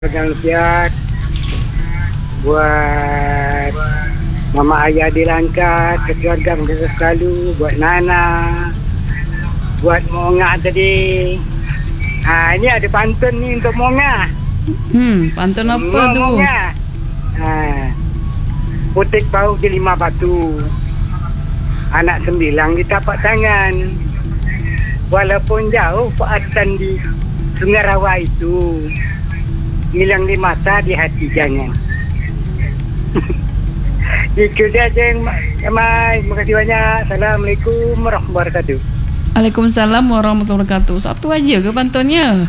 Pegang Lupiat, buat mama ayah di Langkat, keluarga mereka selalu, buat Nana, buat Monga tadi. Ini ada pantun ni untuk Monga. Pantun apa tu? Monga. Putik bau di 5 batu, anak 9 di tapak tangan. Walaupun jauh Pakatan di Sungai Rawa itu, hilang di mata, di hati jangan. Itu dia Jeng. Terima kasih banyak. Assalamualaikum warahmatullahi wabarakatuh. Waalaikumsalam warahmatullahi wabarakatuh. Satu aja ke pantunnya?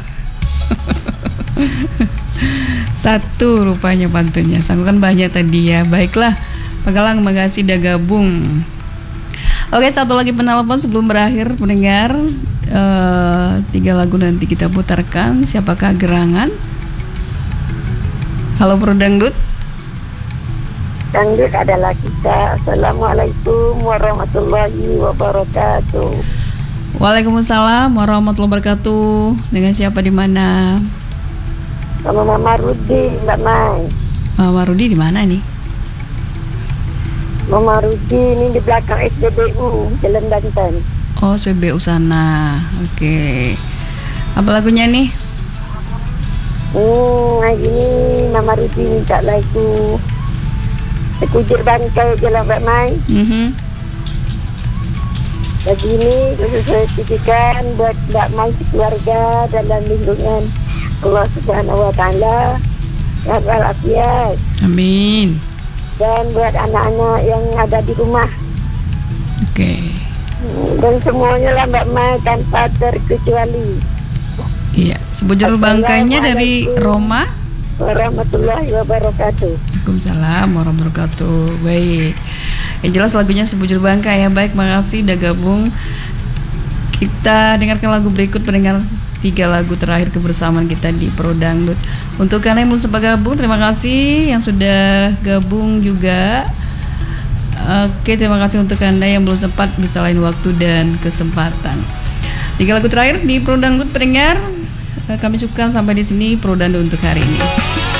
Satu rupanya pantunnya. Sanggup kan banyak tadi ya. Baiklah, Pak Galang, makasih udah gabung. Oke, satu lagi penelpon sebelum berakhir pendengar. 3 lagu nanti kita putarkan. Siapakah gerangan? Halo Bro Dangdut. Dangdut adalah kita. Assalamualaikum warahmatullahi wabarakatuh. Waalaikumsalam warahmatullahi wabarakatuh. Dengan siapa di mana? Sama Mama Rudi, Mbak Mai. Mama Rudi di mana nih? Mama Rudi ini di belakang SPBU, Jalan Banten. Oh, SPBU sana. Oke. Apa lagunya nih? Hari ini Mama Rudi minta lagu Sekujur Bangkai Jalan Mbak Mai. Lagu ini khusus saya tujukan buat Mbak Mai keluarga dalam lindungan Allah Subhanahu wa Ta'ala, sehat walafiat. Amin. Dan buat anak-anak yang ada di rumah. Oke. Dan semuanya lah Mbak Mai tanpa terkecuali. Iya, sebujur bangkainya dari Roma. Warahmatullahi wabarakatuh. Waalaikumsalam warahmatullahi wabarakatuh. Baik. Yang jelas lagunya sebujur bangkai ya. Baik, makasih udah gabung. Kita dengarkan lagu berikut, pendengar. 3 lagu terakhir kebersamaan kita di Pro Dangdut. Untuk kalian yang belum sempat gabung, terima kasih. Yang sudah gabung juga. Oke, terima kasih untuk Anda yang belum sempat, bisa lain waktu dan kesempatan. 3 lagu terakhir di Pro Dangdut pendengar. Kami cukupkan sampai di sini Pro Dangdut untuk hari ini.